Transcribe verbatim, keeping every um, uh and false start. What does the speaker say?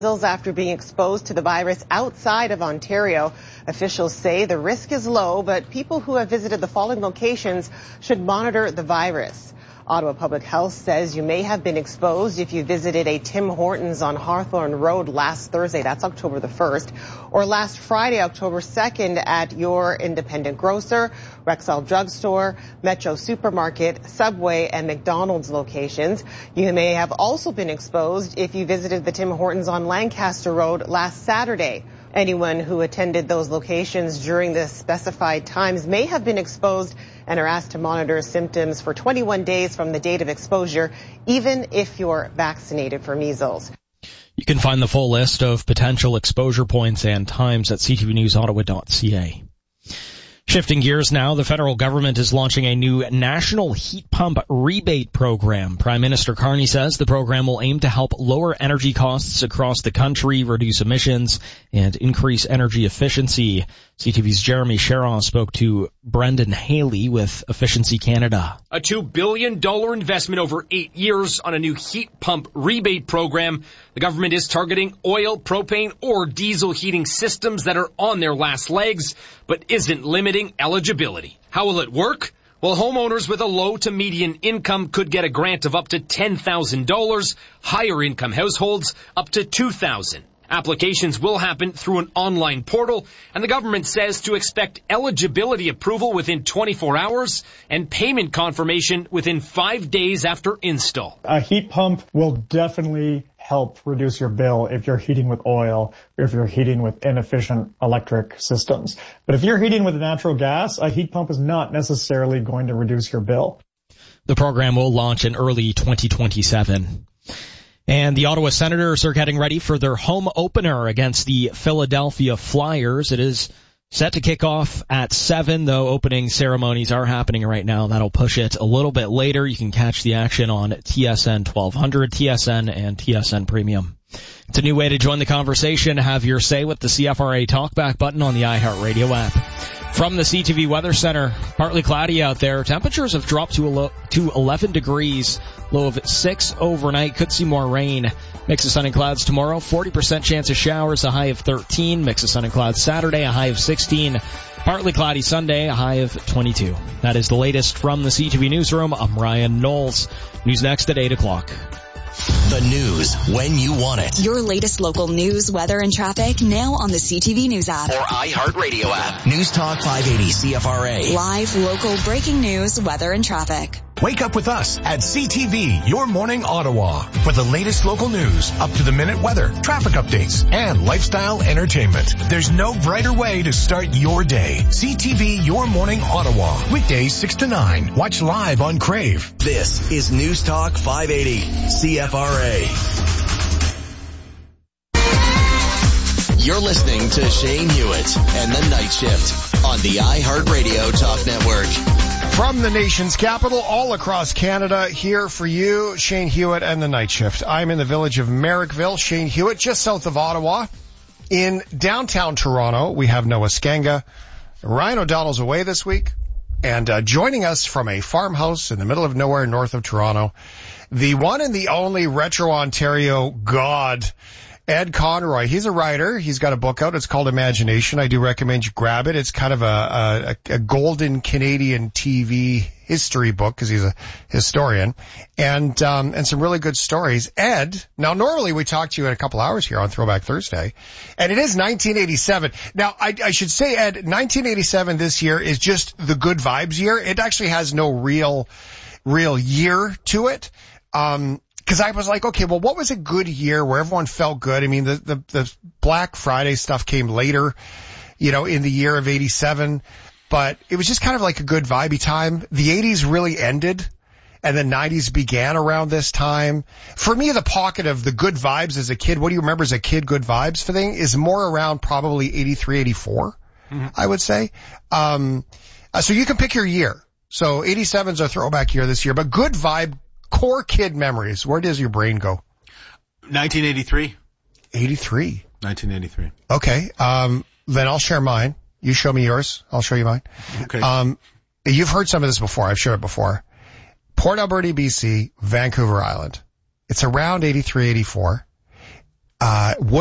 After being exposed to the virus outside of Ontario. Officials say the risk is low, but people who have visited the following locations should monitor the virus. Ottawa Public Health says you may have been exposed if you visited a Tim Hortons on Hawthorne Road last Thursday, that's October the first, or last Friday, October second at your independent grocer, Rexall Drugstore, Metro Supermarket, Subway, and McDonald's locations. You may have also been exposed if you visited the Tim Hortons on Lancaster Road last Saturday. Anyone who attended those locations during the specified times may have been exposed and are asked to monitor symptoms for twenty-one days from the date of exposure, even if you're vaccinated for measles. You can find the full list of potential exposure points and times at c t v news ottawa dot c a. Shifting gears now, the federal government is launching a new national heat pump rebate program. Prime Minister Carney says the program will aim to help lower energy costs across the country, reduce emissions, and increase energy efficiency. C T V's Jeremy Sharon spoke to Brendan Haley with Efficiency Canada. A two billion dollars investment over eight years on a new heat pump rebate program. The government is targeting oil, propane, or diesel heating systems that are on their last legs, but isn't limiting eligibility. How will it work? Well, homeowners with a low to median income could get a grant of up to ten thousand dollars, higher income households up to two thousand dollars. Applications will happen through an online portal, and the government says to expect eligibility approval within twenty-four hours and payment confirmation within five days after install. A heat pump will definitely help reduce your bill if you're heating with oil or if you're heating with inefficient electric systems. But if you're heating with natural gas, a heat pump is not necessarily going to reduce your bill. The program will launch in early twenty twenty-seven. And the Ottawa Senators are getting ready for their home opener against the Philadelphia Flyers. It is set to kick off at seven, though opening ceremonies are happening right now. That'll push it a little bit later. You can catch the action on T S N twelve hundred, T S N, and T S N Premium. It's a new way to join the conversation. Have your say with the C F R A Talkback button on the iHeartRadio app. From the C T V Weather Center, partly cloudy out there. Temperatures have dropped to a low, to eleven degrees, low of six overnight. Could see more rain. Mix of sun and clouds tomorrow, forty percent chance of showers, a high of thirteen. Mix of sun and clouds Saturday, a high of sixteen. Partly cloudy Sunday, a high of twenty-two. That is the latest from the C T V Newsroom. I'm Ryan Knowles. News next at eight o'clock. The news when you want it. Your latest local news, weather, and traffic now on the C T V News app. Or iHeartRadio app. News Talk five eighty C F R A. Live, local, breaking news, weather, and traffic. Wake up with us at C T V, Your Morning Ottawa, for the latest local news, up-to-the-minute weather, traffic updates, and lifestyle entertainment. There's no brighter way to start your day. C T V, Your Morning Ottawa, weekdays six to nine. Watch live on Crave. This is News Talk five eighty C F R A. You're listening to Shane Hewitt and the Night Shift on the iHeartRadio Talk Network. From the nation's capital, all across Canada, here for you, Shane Hewitt and the Night Shift. I'm in the village of Merrickville. Shane Hewitt, just south of Ottawa. In downtown Toronto, we have Noah Skenga. Ryan O'Donnell's away this week. And uh, joining us from a farmhouse in the middle of nowhere north of Toronto, the one and the only Retro Ontario god, Ed Conroy. He's a writer. He's got a book out. It's called Imagination. I do recommend you grab it. It's kind of a, a, a golden Canadian T V history book because he's a historian, and um, and some really good stories. Ed, now normally we talk to you in a couple hours here on Throwback Thursday, and it is nineteen eighty-seven. Now I, I should say, Ed, nineteen eighty-seven this year is just the good vibes year. It actually has no real real year to it. Um, Because I was like, okay, well, what was a good year where everyone felt good? I mean, the, the, the Black Friday stuff came later, you know, in the year of eighty-seven, but it was just kind of like a good vibey time. The eighties really ended, and the nineties began around this time. For me, the pocket of the good vibes as a kid, what do you remember as a kid good vibes for thing, is more around probably eighty-three, eighty-four, mm-hmm. I would say. Um, uh, so you can pick your year. So eighty-seven's our throwback year this year, but good vibe, core kid memories. Where does your brain go? nineteen eighty-three. eighty-three. nineteen eighty-three. Okay. Um, then I'll share mine. You show me yours. I'll show you mine. Okay. Um, you've heard some of this before. I've shared it before. Port Alberni, B C, Vancouver Island. It's around eighty-three, eighty-four. Uh, what